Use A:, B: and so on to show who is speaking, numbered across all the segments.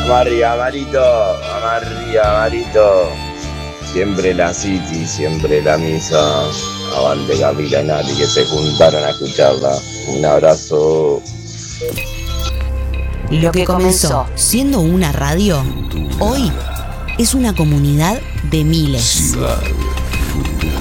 A: Amarria, Marito. Siempre la City, siempre la misa. Avante Camila y Nati que se juntaron a escucharla. Un abrazo.
B: Lo que comenzó siendo una radio, hoy es una comunidad de miles.
C: Ciudad Futura.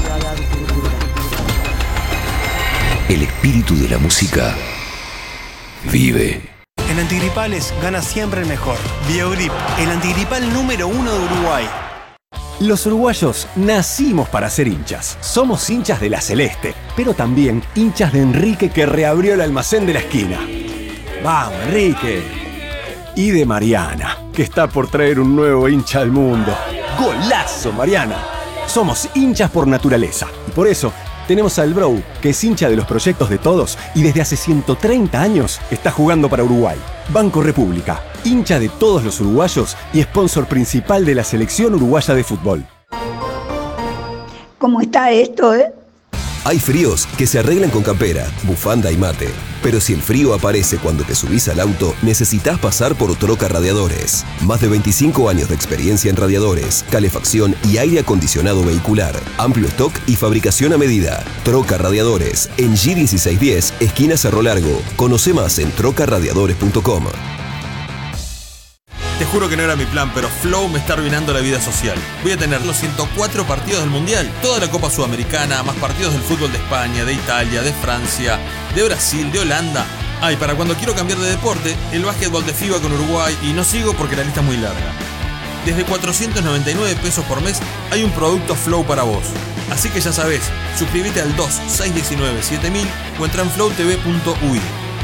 C: El espíritu de la música vive.
D: En antigripales gana siempre el mejor. Biogrip, el antigripal número 1 de Uruguay.
E: Los uruguayos nacimos para ser hinchas. Somos hinchas de la Celeste, pero también hinchas de Enrique, que reabrió el almacén de la esquina. ¡Vamos, Enrique! Y de Mariana, que está por traer un nuevo hincha al mundo. ¡Golazo, Mariana! Somos hinchas por naturaleza. Y por eso tenemos al Bro, que es hincha de los proyectos de todos y desde hace 130 años está jugando para Uruguay. Banco República, hincha de todos los uruguayos y sponsor principal de la selección uruguaya de fútbol.
F: ¿Cómo está esto,
G: Hay fríos que se arreglan con campera, bufanda y mate. Pero si el frío aparece cuando te subís al auto, necesitas pasar por Troca Radiadores. Más de 25 años de experiencia en radiadores, calefacción y aire acondicionado vehicular. Amplio stock y fabricación a medida. Troca Radiadores, en G1610, esquina Cerro Largo. Conoce más en trocaradiadores.com.
H: Te juro que no era mi plan, pero Flow me está arruinando la vida social. Voy a tener los 104 partidos del Mundial, toda la Copa Sudamericana, más partidos del fútbol de España, de Italia, de Francia, de Brasil, de Holanda. Y para cuando quiero cambiar de deporte, el básquetbol de FIBA con Uruguay, y no sigo porque la lista es muy larga. Desde 499 pesos por mes hay un producto Flow para vos. Así que ya sabés, suscríbete al 2-619-7000 o entra en flowtv.uy.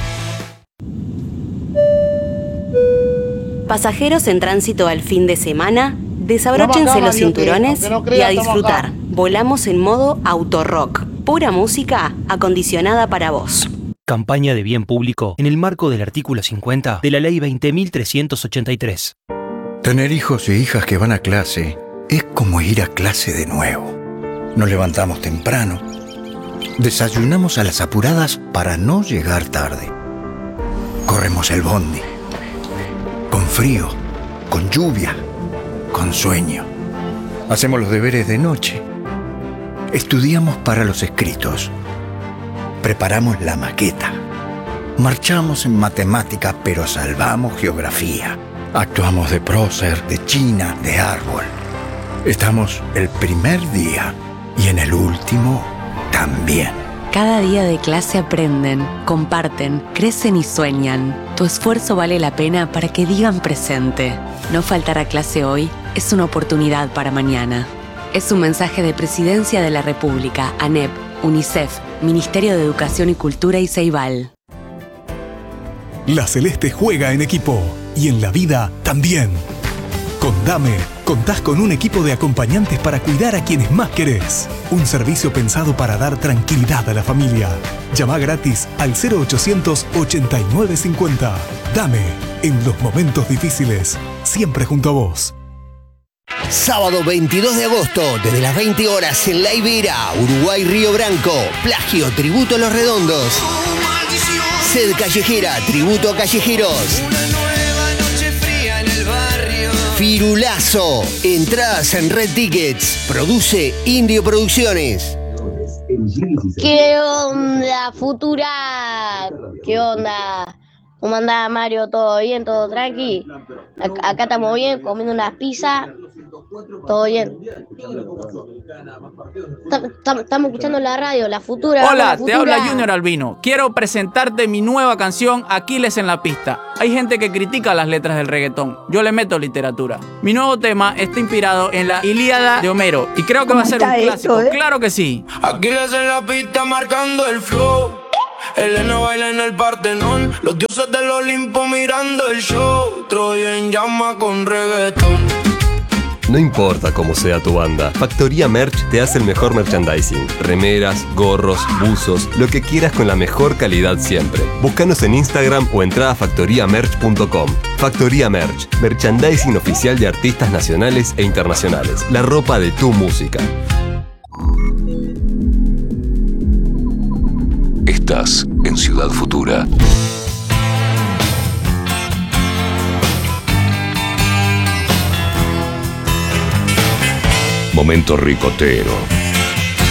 B: Pasajeros en tránsito al fin de semana, desabróchense los cinturones y a disfrutar. Volamos en modo autorrock. Pura música acondicionada para vos.
I: Campaña de bien público en el marco del artículo 50 de la Ley 20.383.
J: Tener hijos e hijas que van a clase es como ir a clase de nuevo. Nos levantamos temprano, desayunamos a las apuradas para no llegar tarde. Corremos el bondi. Con frío, con lluvia, con sueño. Hacemos los deberes de noche. Estudiamos para los escritos. Preparamos la maqueta. Marchamos en matemática, pero salvamos geografía. Actuamos de prócer, de china, de árbol. Estamos el primer día y en el último también.
K: Cada día de clase aprenden, comparten, crecen y sueñan. Tu esfuerzo vale la pena para que digan presente. No faltar a clase hoy es una oportunidad para mañana. Es un mensaje de Presidencia de la República, ANEP, UNICEF, Ministerio de Educación y Cultura y Ceibal.
L: La Celeste juega en equipo y en la vida también. Con Dame, contás con un equipo de acompañantes para cuidar a quienes más querés. Un servicio pensado para dar tranquilidad a la familia. Llama gratis al 0800 8950. Dame, en los momentos difíciles, siempre junto a vos.
M: Sábado 22 de agosto, desde las 20 horas en La Higuera, Uruguay Río Branco. Plagio, tributo a Los Redondos. Sed Callejera, tributo a callejeros. Firulazo. Entradas en Red Tickets. Produce Indio Producciones.
N: ¿Qué onda, Futura? ¿Qué onda? ¿Cómo andás, Mario? ¿Todo bien? ¿Todo tranqui? Acá estamos bien, comiendo unas pizzas. Todo bien. Estamos escuchando la radio, la Futura.
O: Hola,
N: la Futura.
O: te habla Junior Albino. Quiero presentarte mi nueva canción, Aquiles en la pista. Hay gente que critica las letras del reggaetón. Yo le meto literatura. Mi nuevo tema está inspirado en la Ilíada de Homero y creo que va a ser un clásico. Claro que sí.
P: Aquiles en la pista marcando el flow. Elena baila en el Partenón. Los dioses del Olimpo mirando el show. Troya en llama con reggaetón.
G: No importa cómo sea tu banda, Factoría Merch te hace el mejor merchandising. Remeras, gorros, buzos, lo que quieras con la mejor calidad siempre. Búscanos en Instagram o entra a factoriamerch.com. Factoría Merch, merchandising oficial de artistas nacionales e internacionales. La ropa de tu música.
C: Estás en Ciudad Futura. Momento ricotero.